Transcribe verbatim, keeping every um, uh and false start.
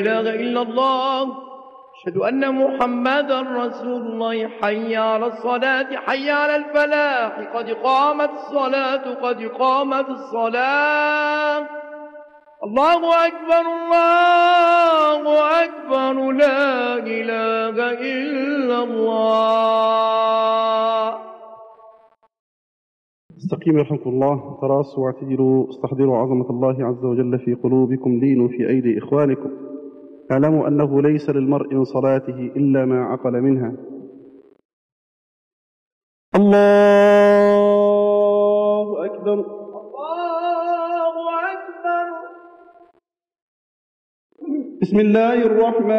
إله إلا الله، أشهد أن محمدا رسول الله. حي على الصلاة، حي على الفلاح، قد قامت الصلاة، قد قامت الصلاة. الله أكبر، الله أكبر، لا إله إلا الله. استقيموا يرحمكم الله، تراصوا واعتدلوا، استحضروا عظمة الله عز وجل في قلوبكم، لينوا في أيدي إخوانكم. اعلموا أنه ليس للمرء من صلاته إلا ما عقل منها. الله أكبر، الله أكبر. بسم الله الرحمن